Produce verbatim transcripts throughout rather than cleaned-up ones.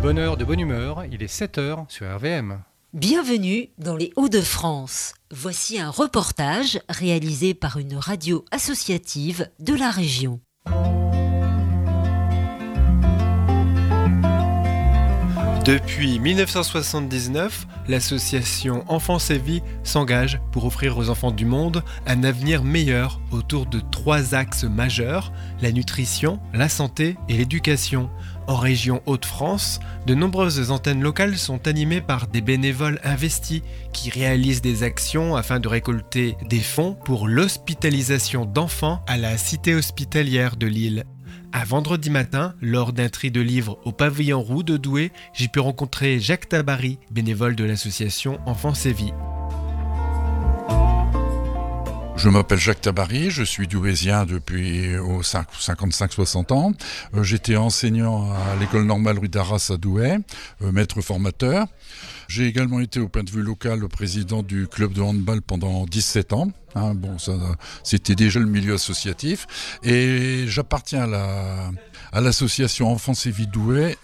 bonne heure de bonne humeur, il est sept heures sur R V M. Bienvenue dans les Hauts-de-France. Voici un reportage réalisé par une radio associative de la région. Depuis dix-neuf cent soixante-dix-neuf, l'association Enfance et Vie s'engage pour offrir aux enfants du monde un avenir meilleur autour de trois axes majeurs, la nutrition, la santé et l'éducation. En région Hauts-de-France, de nombreuses antennes locales sont animées par des bénévoles investis qui réalisent des actions afin de récolter des fonds pour l'hospitalisation d'enfants à la cité hospitalière de Lille. À vendredi matin, lors d'un tri de livres au pavillon Roux de Douai, j'ai pu rencontrer Jacques Tabary, bénévole de l'association Enfance et Vie. Je m'appelle Jacques Tabary, je suis douaisien depuis oh, cinquante-cinq soixante ans. Euh, j'étais enseignant à l'école normale rue d'Arras à Douai, euh, maître formateur. J'ai également été au point de vue local le président du club de handball pendant dix-sept ans. Hein, bon, ça, c'était déjà le milieu associatif. Et j'appartiens à, la, à l'association Enfance et Vie Douai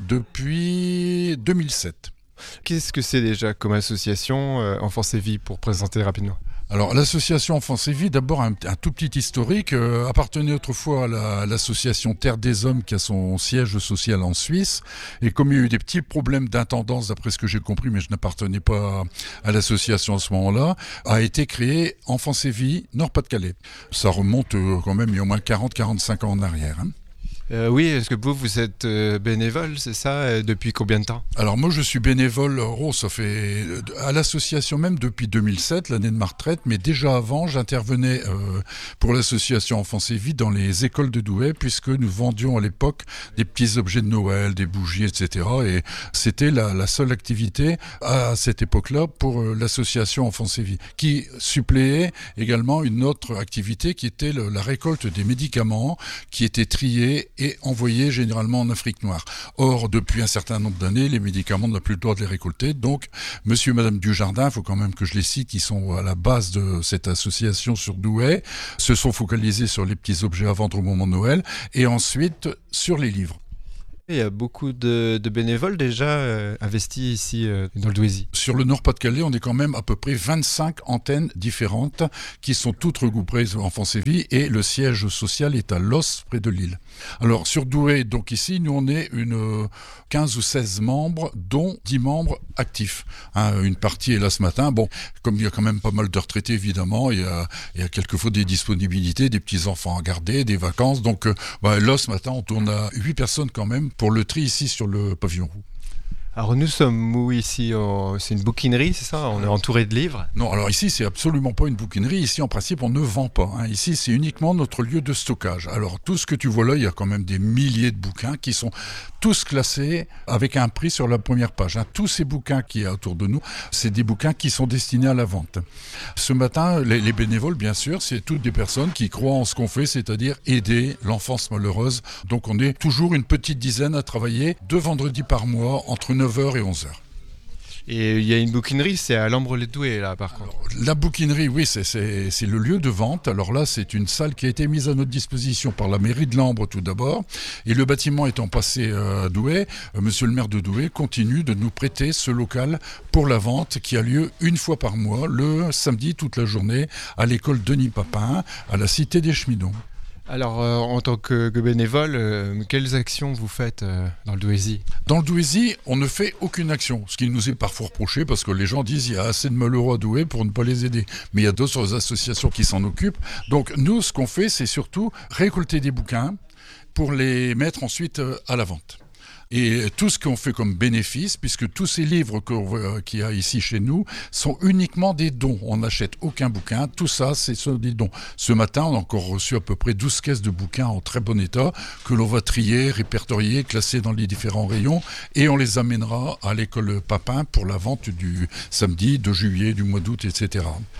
depuis deux mille sept. Qu'est-ce que c'est déjà comme association euh, Enfance et Vie pour présenter rapidement ? Alors l'association Enfance et Vie, d'abord un, un tout petit historique, euh, appartenait autrefois à, la, à l'association Terre des Hommes qui a son siège social en Suisse. Et comme il y a eu des petits problèmes d'intendance, d'après ce que j'ai compris, mais je n'appartenais pas à, à l'association à ce moment-là, a été créée Enfance et Vie Nord-Pas-de-Calais. Ça remonte euh, quand même il y a au moins quarante à quarante-cinq ans en arrière. Hein. Euh, oui, est-ce que vous, vous êtes euh, bénévole, c'est ça, euh, depuis combien de temps ? Alors moi je suis bénévole, oh, ça fait à l'association même depuis deux mille sept, l'année de ma retraite, mais déjà avant j'intervenais euh, pour l'association Enfance et Vie dans les écoles de Douai, puisque nous vendions à l'époque des petits objets de Noël, des bougies, et cetera. Et c'était la, la seule activité à cette époque-là pour euh, l'association Enfance et Vie, qui suppléait également une autre activité qui était le, la récolte des médicaments qui étaient triés et envoyés généralement en Afrique noire. Or, depuis un certain nombre d'années, les médicaments, on n'a plus le droit de les récolter. Donc, monsieur et madame Dujardin, il faut quand même que je les cite, qui sont à la base de cette association sur Douai, se sont focalisés sur les petits objets à vendre au moment de Noël, et ensuite sur les livres. Il y a beaucoup de, de bénévoles déjà euh, investis ici euh, dans le Douaisis. Sur le Nord-Pas-de-Calais, on est quand même à peu près vingt-cinq antennes différentes qui sont toutes regroupées en Enfance et Vie, et le siège social est à Los, près de Lille. Alors sur Douai, donc ici, nous on est une quinze ou seize membres, dont dix membres actifs. Hein, une partie est là ce matin. Bon, comme il y a quand même pas mal de retraités évidemment, il y a, il y a quelquefois des disponibilités, des petits-enfants à garder, des vacances. Donc euh, bah, là ce matin, on tourne à huit personnes quand même pour le tri ici sur le pavillon Roux. Alors nous sommes où ici euh, c'est une bouquinerie, c'est ça ? On est entouré de livres ? Non, alors ici c'est absolument pas une bouquinerie. Ici en principe on ne vend pas. Hein. Ici c'est uniquement notre lieu de stockage. Alors tout ce que tu vois là, il y a quand même des milliers de bouquins qui sont tous classés avec un prix sur la première page. Hein. Tous ces bouquins qui y a autour de nous, c'est des bouquins qui sont destinés à la vente. Ce matin, les, les bénévoles bien sûr, c'est toutes des personnes qui croient en ce qu'on fait, c'est-à-dire aider l'enfance malheureuse. Donc on est toujours une petite dizaine à travailler deux vendredis par mois entre neuf heures et onze heures. Et il y a une bouquinerie, c'est à Lambre-les-Douais là par contre. Alors, la bouquinerie, oui, c'est, c'est, c'est le lieu de vente. Alors là, c'est une salle qui a été mise à notre disposition par la mairie de Lambre tout d'abord. Et le bâtiment étant passé à Douai, euh, monsieur le maire de Douai continue de nous prêter ce local pour la vente qui a lieu une fois par mois, le samedi toute la journée, à l'école Denis Papin, à la cité des Cheminots. Alors, euh, en tant que, que bénévole, euh, quelles actions vous faites euh, dans le Douaisis ? Dans le Douaisis, on ne fait aucune action, ce qui nous est parfois reproché parce que les gens disent qu'il y a assez de malheureux à Douai pour ne pas les aider. Mais il y a d'autres associations qui s'en occupent. Donc nous, ce qu'on fait, c'est surtout récolter des bouquins pour les mettre ensuite à la vente. Et tout ce qu'on fait comme bénéfice, puisque tous ces livres qu'on, qu'il y a ici chez nous sont uniquement des dons. On n'achète aucun bouquin, tout ça, c'est des dons. Ce matin, on a encore reçu à peu près douze caisses de bouquins en très bon état, que l'on va trier, répertorier, classer dans les différents rayons, et on les amènera à l'école Papin pour la vente du samedi, de juillet, du mois d'août, et cetera.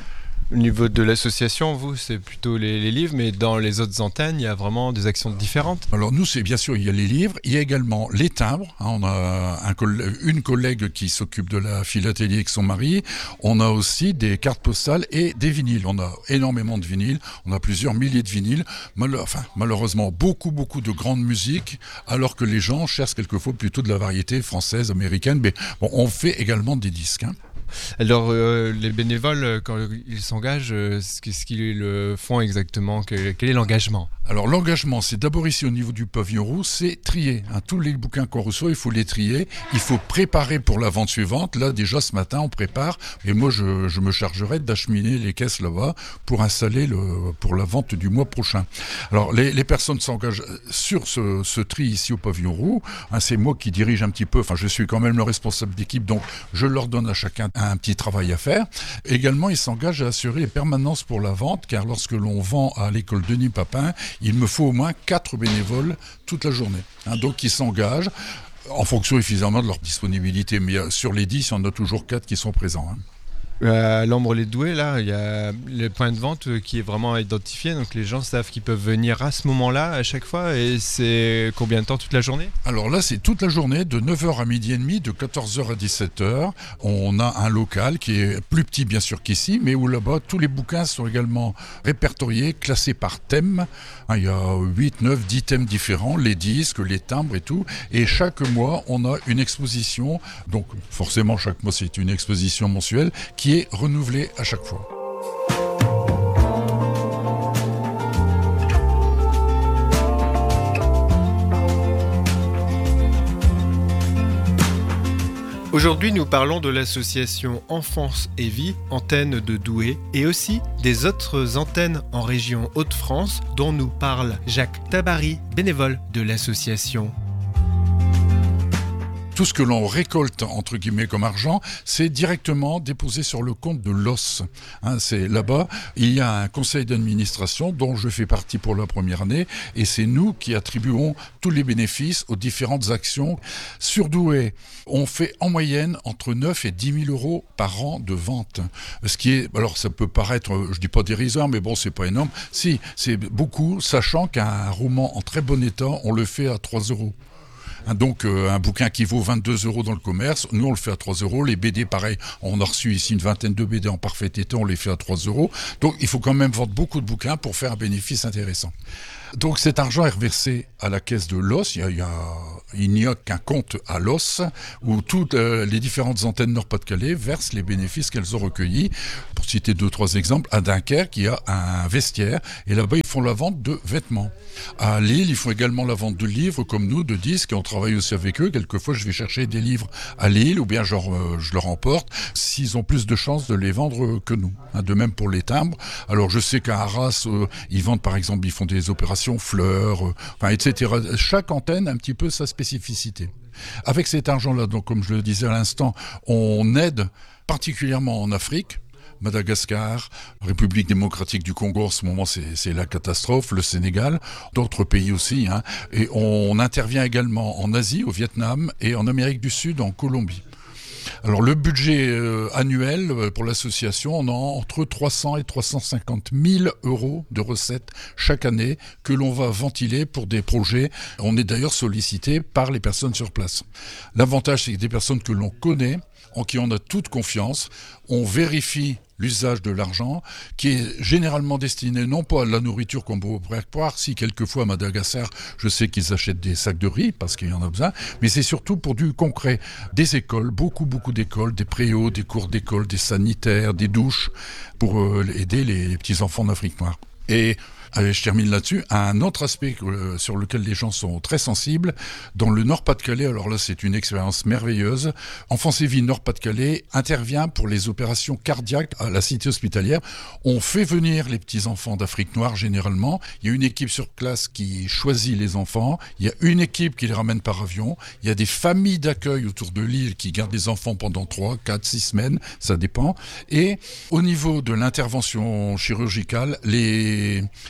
Au niveau de l'association, vous, c'est plutôt les, les livres, mais dans les autres antennes, il y a vraiment des actions différentes. Alors nous, c'est bien sûr, il y a les livres, il y a également les timbres. Hein, on a un coll- une collègue qui s'occupe de la philatélie avec son mari. On a aussi des cartes postales et des vinyles. On a énormément de vinyles, on a plusieurs milliers de vinyles. Mal- enfin, malheureusement, beaucoup, beaucoup de grande musique, alors que les gens cherchent quelquefois plutôt de la variété française, américaine. Mais bon, on fait également des disques. Hein. Alors, euh, les bénévoles, quand ils s'engagent, euh, qu'est-ce qu'ils euh, font exactement ? quel, quel est l'engagement ? Alors l'engagement, c'est d'abord ici au niveau du pavillon rouge, c'est trier. Hein, tous les bouquins qu'on reçoit, il faut les trier. Il faut préparer pour la vente suivante. Là, déjà ce matin, on prépare. Et moi, je, je me chargerai d'acheminer les caisses là-bas pour installer le, pour la vente du mois prochain. Alors les, les personnes s'engagent sur ce, ce tri ici au pavillon rouge. Hein, c'est moi qui dirige un petit peu. Enfin, je suis quand même le responsable d'équipe, donc je leur donne à chacun un petit travail à faire. Également, ils s'engagent à assurer les permanences pour la vente, car lorsque l'on vend à l'école Denis Papin, il me faut au moins quatre bénévoles toute la journée. Hein, donc, ils s'engagent en fonction évidemment de leur disponibilité. Mais sur les dix, il y en a toujours quatre qui sont présents. Hein. À L'Ambre-les-Doués, là, il y a le point de vente qui est vraiment identifié, donc les gens savent qu'ils peuvent venir à ce moment-là, à chaque fois, et c'est combien de temps, toute la journée ? Alors là, c'est toute la journée, de neuf heures à midi et demi, de quatorze heures à dix-sept heures. On a un local qui est plus petit, bien sûr, qu'ici, mais où là-bas, tous les bouquins sont également répertoriés, classés par thème. Il y a huit, neuf, dix thèmes différents, les disques, les timbres et tout. Et chaque mois, on a une exposition, donc forcément, chaque mois, c'est une exposition mensuelle, qui est renouvelée à chaque fois. Aujourd'hui, nous parlons de l'association Enfance et Vie, antenne de Douai, et aussi des autres antennes en région Hauts-de-France, dont nous parle Jacques Tabary, bénévole de l'association. Tout ce que l'on récolte, entre guillemets, comme argent, c'est directement déposé sur le compte de l'O S. Hein, c'est là-bas, il y a un conseil d'administration dont je fais partie pour la première année, et c'est nous qui attribuons tous les bénéfices aux différentes actions. Sur Douai, on fait en moyenne entre neuf et dix mille euros par an de vente. Ce qui est, alors ça peut paraître, je dis pas dérisoire, mais bon, c'est pas énorme. Si, c'est beaucoup, sachant qu'un roman en très bon état, on le fait à trois euros. Donc euh, un bouquin qui vaut vingt-deux euros dans le commerce, nous on le fait à trois euros. Les B D pareil, on a reçu ici une vingtaine de B D en parfait état, on les fait à trois euros. Donc il faut quand même vendre beaucoup de bouquins pour faire un bénéfice intéressant. Donc cet argent est reversé à la caisse de l'O S. Il, y a, il, y a, il n'y a qu'un compte à l'O S où toutes euh, les différentes antennes Nord-Pas-de-Calais versent les bénéfices qu'elles ont recueillis. Pour citer deux, trois exemples, à Dunkerque, il y a un vestiaire et là-bas ils font la vente de vêtements. À Lille, ils font également la vente de livres comme nous, de disques, et on travaille aussi avec eux. Quelquefois, je vais chercher des livres à Lille ou bien genre, euh, je leur emporte s'ils ont plus de chances de les vendre que nous. Hein, de même pour les timbres. Alors je sais qu'à Arras, euh, ils vendent par exemple, ils font des opérations fleurs, euh, enfin, et cetera. Chaque antenne a un petit peu sa spécificité. Avec cet argent-là, donc comme je le disais à l'instant, on aide particulièrement en Afrique. Madagascar, République démocratique du Congo, en ce moment c'est, c'est la catastrophe, le Sénégal, d'autres pays aussi, hein. Et on intervient également en Asie, au Vietnam, et en Amérique du Sud, en Colombie. Alors le budget euh, annuel euh, pour l'association, on a entre trois cents et trois cent cinquante mille euros de recettes chaque année que l'on va ventiler pour des projets. On est d'ailleurs sollicité par les personnes sur place. L'avantage, c'est que des personnes que l'on connaît, en qui on a toute confiance, on vérifie l'usage de l'argent, qui est généralement destiné non pas à la nourriture comme vous pourrez croire, si quelquefois à Madagascar, je sais qu'ils achètent des sacs de riz, parce qu'il y en a besoin, mais c'est surtout pour du concret. Des écoles, beaucoup, beaucoup d'écoles, des préaux, des cours d'école, des sanitaires, des douches, pour euh, aider les, les petits-enfants d'Afrique noire. Et Allez, je termine là-dessus. Un autre aspect euh, sur lequel les gens sont très sensibles, dans le Nord-Pas-de-Calais, alors là c'est une expérience merveilleuse, Enfance et Vie Nord-Pas-de-Calais intervient pour les opérations cardiaques à la cité hospitalière. On fait venir les petits-enfants d'Afrique noire généralement, il y a une équipe sur place qui choisit les enfants, il y a une équipe qui les ramène par avion, il y a des familles d'accueil autour de l'île qui gardent les enfants pendant trois, quatre, six semaines, ça dépend. Et au niveau de l'intervention chirurgicale, les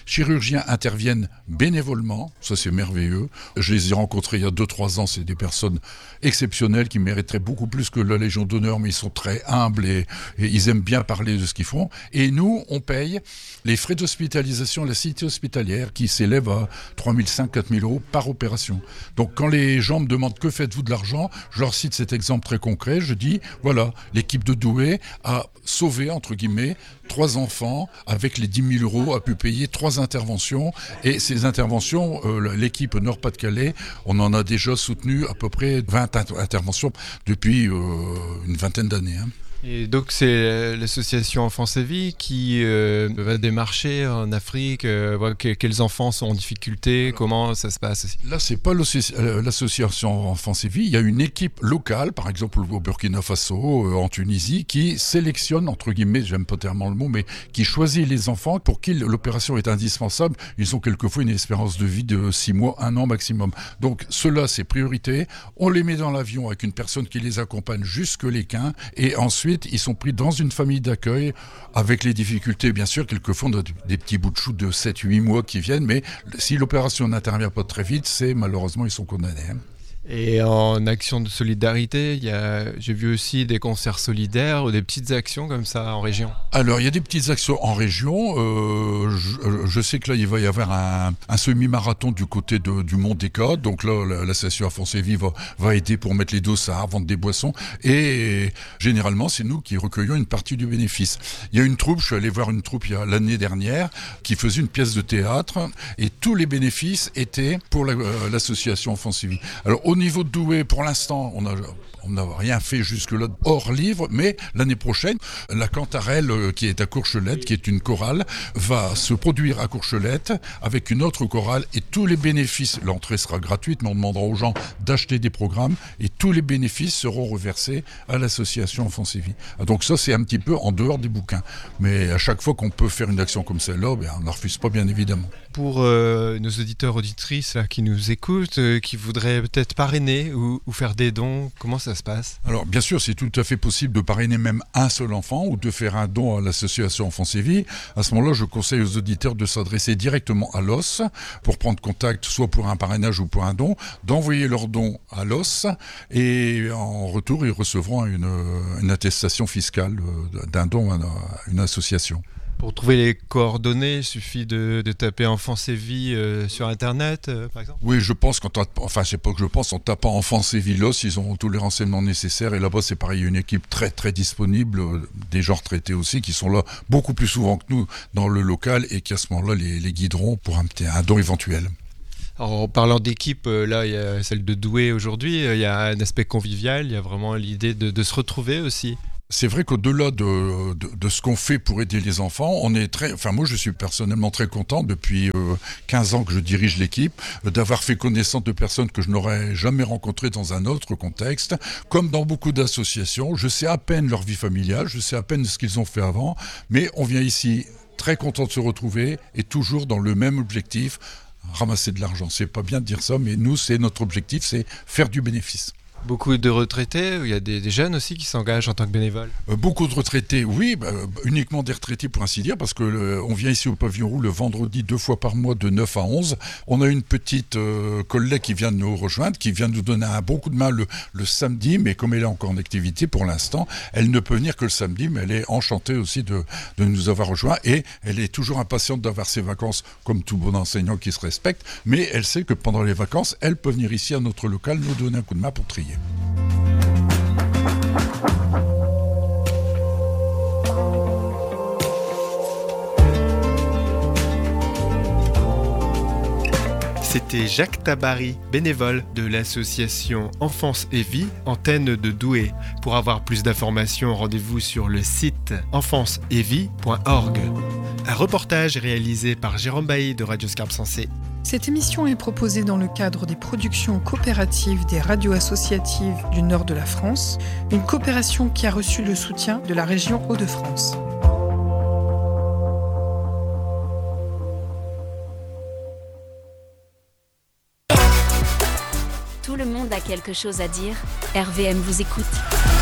chirurgiens interviennent bénévolement, ça c'est merveilleux. Je les ai rencontrés il y a deux trois ans, c'est des personnes exceptionnelles qui mériteraient beaucoup plus que la Légion d'honneur, mais ils sont très humbles et, et ils aiment bien parler de ce qu'ils font. Et nous, on paye les frais d'hospitalisation à la cité hospitalière qui s'élèvent à trois mille cinq cents à quatre mille euros par opération. Donc quand les gens me demandent que faites-vous de l'argent, je leur cite cet exemple très concret, je dis voilà, l'équipe de Douai a sauvé, entre guillemets, trois enfants, avec les dix mille euros, a pu payer trois interventions. Et ces interventions, euh, l'équipe Nord-Pas-de-Calais, on en a déjà soutenu à peu près vingt interventions depuis euh, une vingtaine d'années. Hein. Et donc c'est l'association Enfance et Vie qui euh, va démarcher en Afrique, euh, voir que, quels enfants sont en difficulté, alors, comment ça se passe aussi. Là c'est pas l'association Enfance et Vie, il y a une équipe locale, par exemple au Burkina Faso, euh, en Tunisie, qui sélectionne, entre guillemets, j'aime pas tellement le mot, mais qui choisit les enfants pour qui l'opération est indispensable. Ils ont quelquefois une espérance de vie de six mois, un an maximum. Donc ceux-là c'est priorité, on les met dans l'avion avec une personne qui les accompagne jusque l'Équin, et ensuite ils sont pris dans une famille d'accueil avec les difficultés, bien sûr, quelquefois on a des petits bouts de chou de sept huit mois qui viennent, mais si l'opération n'intervient pas très vite, c'est malheureusement ils sont condamnés. Hein. Et en action de solidarité, il y a, j'ai vu aussi des concerts solidaires ou des petites actions comme ça en région. Alors, il y a des petites actions en région. Euh, je, je sais que là, il va y avoir un, un semi-marathon du côté de, du Mont des Côtes. Donc là, l'association Enfance et Vie va, va aider pour mettre les dossards, vendre des boissons. Et généralement, c'est nous qui recueillons une partie du bénéfice. Il y a une troupe, je suis allé voir une troupe il y a, l'année dernière, qui faisait une pièce de théâtre. Et tous les bénéfices étaient pour la, euh, l'association Enfance et Vie. Alors, au niveau de Douai, pour l'instant, on a... On n'a rien fait jusque-là hors livre, mais l'année prochaine, la Cantarelle, qui est à Courchelette, qui est une chorale, va se produire à Courchelette avec une autre chorale et tous les bénéfices, l'entrée sera gratuite, mais on demandera aux gens d'acheter des programmes et tous les bénéfices seront reversés à l'association Enfance et Vie. Donc ça, c'est un petit peu en dehors des bouquins. Mais à chaque fois qu'on peut faire une action comme celle-là, ben, on ne la refuse pas, bien évidemment. Pour euh, nos auditeurs, auditrices là, qui nous écoutent, euh, qui voudraient peut-être parrainer ou, ou faire des dons, comment ça se passe ? Alors bien sûr, c'est tout à fait possible de parrainer même un seul enfant ou de faire un don à l'association Enfance et Vie. À ce moment-là, je conseille aux auditeurs de s'adresser directement à l'O S pour prendre contact, soit pour un parrainage ou pour un don, d'envoyer leur don à l'O S et en retour, ils recevront une, une attestation fiscale d'un don à une association. Pour trouver les coordonnées, il suffit de, de taper Enfance et Vie euh, sur Internet, euh, par exemple ? Oui, je pense qu'en tapant, enfin, c'est pas que je pense, en tapant Enfance et Vie L O S, ils ont tous les renseignements nécessaires. Et là-bas, c'est pareil, il y a une équipe très, très disponible, euh, des gens retraités aussi, qui sont là beaucoup plus souvent que nous dans le local et qui, à ce moment-là, les, les guideront pour un, un don éventuel. Alors, en parlant d'équipe, euh, là, il y a celle de Douai aujourd'hui, euh, il y a un aspect convivial, il y a vraiment l'idée de, de se retrouver aussi. C'est vrai qu'au-delà de, de, de ce qu'on fait pour aider les enfants, on est très, enfin moi je suis personnellement très content depuis euh, quinze ans que je dirige l'équipe, euh, d'avoir fait connaissance de personnes que je n'aurais jamais rencontrées dans un autre contexte. Comme dans beaucoup d'associations, je sais à peine leur vie familiale, je sais à peine ce qu'ils ont fait avant, mais on vient ici très content de se retrouver et toujours dans le même objectif, ramasser de l'argent. C'est pas bien de dire ça, mais nous c'est notre objectif, c'est faire du bénéfice. Beaucoup de retraités, il y a des, des jeunes aussi qui s'engagent en tant que bénévoles. Euh, beaucoup de retraités, oui, bah, uniquement des retraités pour ainsi dire, parce que euh, on vient ici au Pavillon Roux le vendredi deux fois par mois de neuf à onze. On a une petite euh, collègue qui vient de nous rejoindre, qui vient de nous donner un bon coup de main le, le samedi, mais comme elle est encore en activité pour l'instant, elle ne peut venir que le samedi, mais elle est enchantée aussi de, de nous avoir rejoints et elle est toujours impatiente d'avoir ses vacances, comme tout bon enseignant qui se respecte, mais elle sait que pendant les vacances, elle peut venir ici à notre local nous donner un coup de main pour trier. C'était Jacques Tabary, bénévole de l'association Enfance et Vie, antenne de Douai. Pour avoir plus d'informations, rendez-vous sur le site enfance et vie point org. Un reportage réalisé par Jérôme Bailly de Radio Scarpe Sensée. Cette émission est proposée dans le cadre des productions coopératives des radios associatives du nord de la France, une coopération qui a reçu le soutien de la région Hauts-de-France. Tout le monde a quelque chose à dire. R V M vous écoute.